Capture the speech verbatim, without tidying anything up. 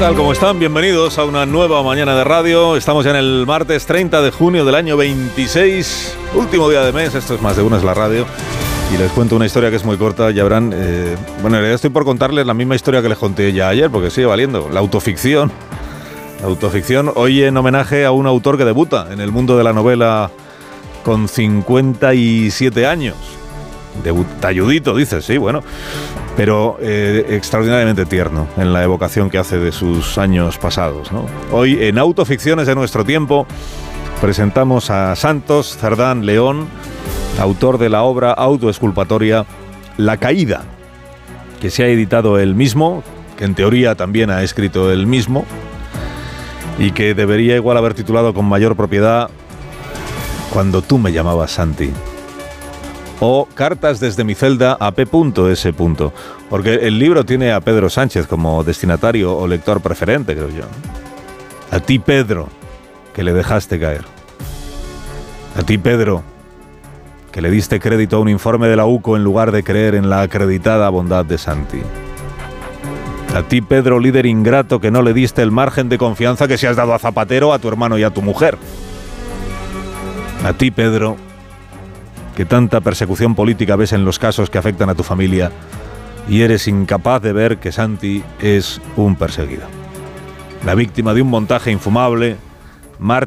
tal? ¿Cómo están? Bienvenidos a una nueva mañana de radio. Estamos ya en el martes treinta de junio del año veintiséis, último día de mes. Esto es Más de Uno, es la radio. Y les cuento una historia que es muy corta, ya verán. Eh, bueno, en realidad estoy por contarles la misma historia que les conté ya ayer, porque sigue valiendo. La autoficción. La autoficción, hoy en homenaje a un autor que debuta en el mundo de la novela con cincuenta y siete años. Debut, talludito, dices, sí, bueno, pero eh, extraordinariamente tierno en la evocación que hace de sus años pasados, ¿no? Hoy en Autoficciones de nuestro tiempo presentamos a Santos Cerdán León, autor de la obra autoexculpatoria La Caída, que se ha editado él mismo, que en teoría también ha escrito él mismo, y que debería igual haber titulado con mayor propiedad Cuando tú me llamabas Santi, o Cartas desde mi celda a P.S. Porque el libro tiene a Pedro Sánchez como destinatario o lector preferente, creo yo. A ti, Pedro, que le dejaste caer. A ti, Pedro, que le diste crédito a un informe de la U C O en lugar de creer en la acreditada bondad de Santi. A ti, Pedro, líder ingrato, que no le diste el margen de confianza que se has dado a Zapatero, a tu hermano y a tu mujer. A ti, Pedro, que tanta persecución política ves en los casos que afectan a tu familia y eres incapaz de ver que Santi es un perseguido. La víctima de un montaje infumable, mártir